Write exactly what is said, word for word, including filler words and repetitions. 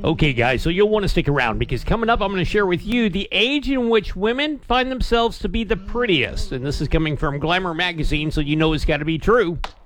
Okay, guys, so you'll want to stick around because coming up, I'm going to share with you the age in which women find themselves to be the prettiest. And this is coming from Glamour Magazine, so you know it's got to be true.